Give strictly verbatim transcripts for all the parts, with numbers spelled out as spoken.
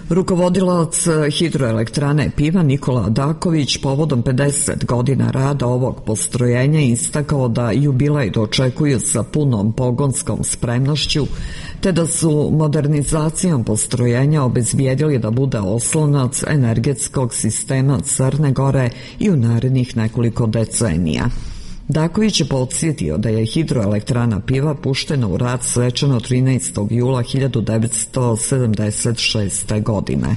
Rukovodilac hidroelektrane Piva Nikola Daković povodom pedeset godina rada ovog postrojenja istakao da jubilej dočekuju sa punom pogonskom spremnošću, te da su modernizacijom postrojenja obezbijedili da bude oslonac energetskog sistema Crne Gore i u narednih nekoliko decenija. Daković je podsjetio da je hidroelektrana Piva puštena u rad svečano trinaestog jula hiljadu devetsto sedamdeset šeste. godine.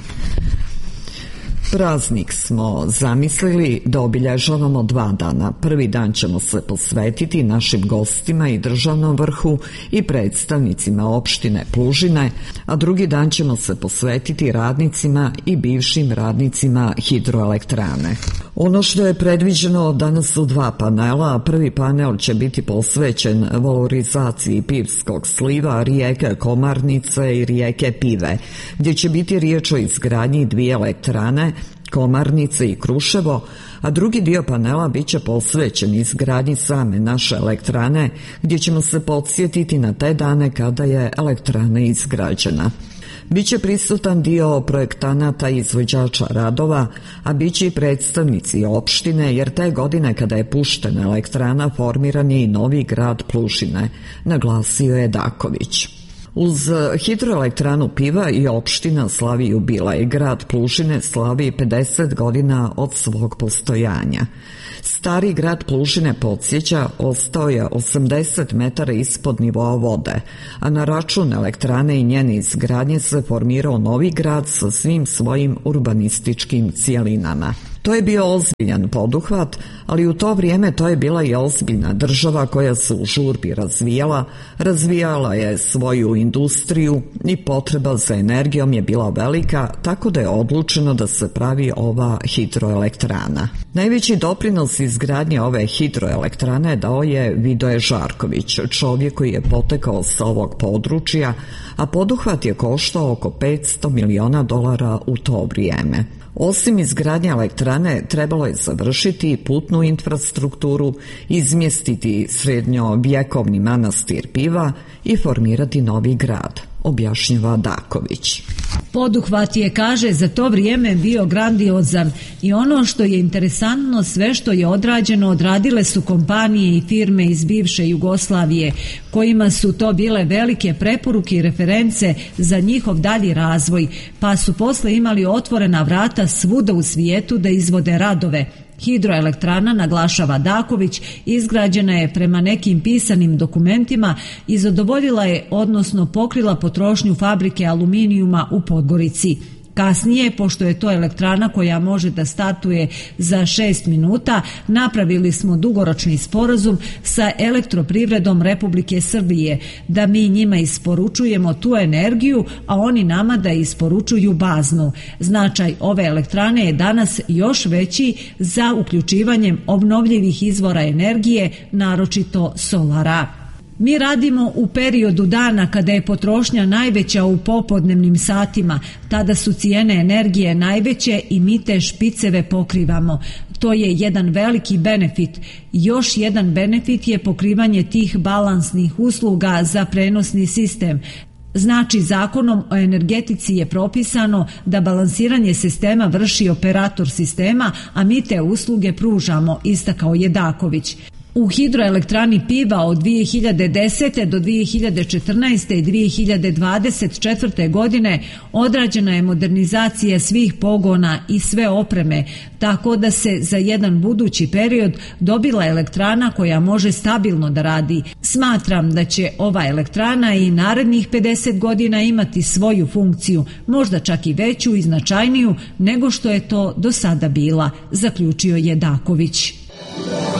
Praznik smo zamislili da obilježavamo dva dana. Prvi dan ćemo se posvetiti našim gostima i državnom vrhu i predstavnicima opštine Plužine, a drugi dan ćemo se posvetiti radnicima i bivšim radnicima hidroelektrane. Ono što je predviđeno danas su dva panela. Prvi panel će biti posvećen valorizaciji pivskog sliva, rijeke Komarnice i rijeke Pive, gdje će biti riječ o izgradnji dvije elektrane, Komarnice i Kruševo, a drugi dio panela biće posvećen izgradnji same naše elektrane, gdje ćemo se podsjetiti na te dane kada je elektrana izgrađena. Biće prisutan dio projektanata i izvođača radova, a biće i predstavnici opštine, jer te godine kada je puštena elektrana formiran je i novi grad Plužine, naglasio je Daković. Uz hidroelektranu Piva i opština slavi jubilej. Grad Plužine slavi pedeset godina od svog postojanja. Stari grad Plužine, podsjeća, ostao je osamdeset metara ispod nivoa vode, a na račun elektrane i njene izgradnje se formirao novi grad sa svim svojim urbanističkim cijelinama. To je bio ozbiljan poduhvat, ali u to vrijeme to je bila i ozbiljna država koja se u žurbi razvijala, razvijala je svoju industriju i potreba za energijom je bila velika, tako da je odlučeno da se pravi ova hidroelektrana. Najveći doprinos izgradnje ove hidroelektrane dao je Vidoje Žarković, čovjek koji je potekao sa ovog područja, a poduhvat je koštao oko petsto miliona dolara u to vrijeme. Osim izgradnje elektrane, trebalo je završiti putnu infrastrukturu, izmjestiti srednjovjekovni manastir Piva i formirati novi grad, objašnjava Daković. Poduhvat je, kaže, za to vrijeme bio grandiozan i ono što je interesantno, sve što je odrađeno odradile su kompanije i firme iz bivše Jugoslavije, kojima su to bile velike preporuke i reference za njihov dalji razvoj, pa su posle imali otvorena vrata svuda u svijetu da izvode radove. Hidroelektrana, naglašava Daković, izgrađena je prema nekim pisanim dokumentima i zadovoljila je, odnosno pokrila potrošnju fabrike aluminijuma u Podgorici. Kasnije, pošto je to elektrana koja može da startuje za šest minuta, napravili smo dugoročni sporazum sa Elektroprivredom Republike Srbije, da mi njima isporučujemo tu energiju, a oni nama da isporučuju baznu. Značaj ove elektrane je danas još veći za uključivanjem obnovljivih izvora energije, naročito solara. Mi radimo u periodu dana kada je potrošnja najveća u popodnevnim satima, tada su cijene energije najveće i mi te špiceve pokrivamo. To je jedan veliki benefit. Još jedan benefit je pokrivanje tih balansnih usluga za prenosni sistem. Znači, zakonom o energetici je propisano da balansiranje sistema vrši operator sistema, a mi te usluge pružamo, istakao je Daković. U hidroelektrani Piva od dvije hiljade desete. do dvije hiljade četrnaeste. i dvije hiljade dvadeset četvrte. godine odrađena je modernizacija svih pogona i sve opreme, tako da se za jedan budući period dobila elektrana koja može stabilno da radi. Smatram da će ova elektrana i narednih pedeset godina imati svoju funkciju, možda čak i veću i značajniju nego što je to do sada bila, zaključio je Daković.